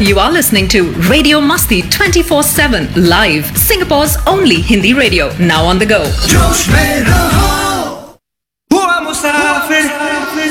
You are listening to Radio Masti 24/7 live, Singapore's only Hindi radio. Now on the go. जोश में रहो